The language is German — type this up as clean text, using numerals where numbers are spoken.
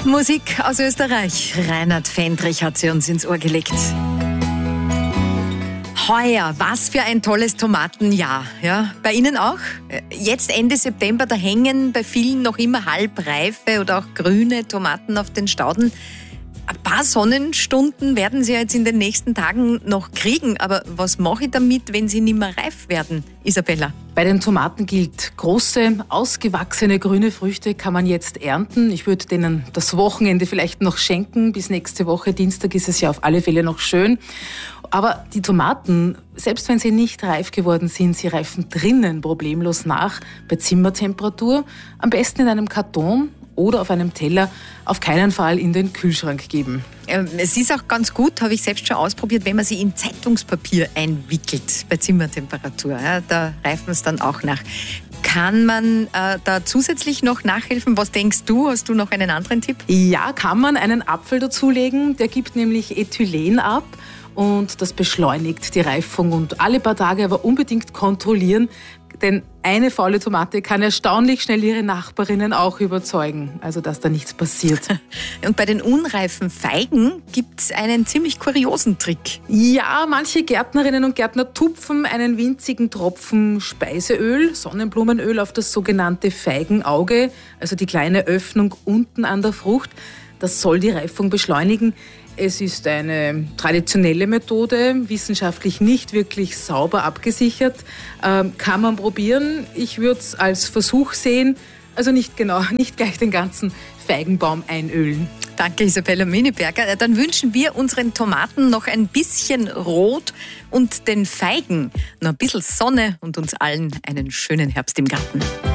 Musik aus Österreich. Reinhard Fendrich hat sie uns ins Ohr gelegt. Heuer, was für ein tolles Tomatenjahr. Ja, bei Ihnen auch? Jetzt Ende September, da hängen bei vielen noch immer halbreife oder auch grüne Tomaten auf den Stauden. Ein paar Sonnenstunden werden Sie jetzt in den nächsten Tagen noch kriegen. Aber was mache ich damit, wenn sie nicht mehr reif werden, Isabella? Bei den Tomaten gilt, große, ausgewachsene grüne Früchte kann man jetzt ernten. Ich würde denen das Wochenende vielleicht noch schenken. Bis nächste Woche Dienstag ist es ja auf alle Fälle noch schön. Aber die Tomaten, selbst wenn sie nicht reif geworden sind, sie reifen drinnen problemlos nach bei Zimmertemperatur. Am besten in einem Karton oder auf einem Teller, auf keinen Fall in den Kühlschrank geben. Es ist auch ganz gut, habe ich selbst schon ausprobiert, wenn man sie in Zeitungspapier einwickelt bei Zimmertemperatur. Ja, da reifen es dann auch nach. Kann man da zusätzlich noch nachhelfen? Was denkst du? Hast du noch einen anderen Tipp? Ja, kann man einen Apfel dazulegen. Der gibt nämlich Ethylen ab. Und das beschleunigt die Reifung. Und alle paar Tage aber unbedingt kontrollieren, denn eine faule Tomate kann erstaunlich schnell ihre Nachbarinnen auch überzeugen, also dass da nichts passiert. Und bei den unreifen Feigen gibt es einen ziemlich kuriosen Trick. Ja, manche Gärtnerinnen und Gärtner tupfen einen winzigen Tropfen Speiseöl, Sonnenblumenöl auf das sogenannte Feigenauge, also die kleine Öffnung unten an der Frucht. Das soll die Reifung beschleunigen. Es ist eine traditionelle Methode, wissenschaftlich nicht wirklich sauber abgesichert. Kann man probieren. Ich würde es als Versuch sehen. Also nicht gleich den ganzen Feigenbaum einölen. Danke, Isabella Miniberger. Dann wünschen wir unseren Tomaten noch ein bisschen Rot und den Feigen noch ein bisschen Sonne und uns allen einen schönen Herbst im Garten.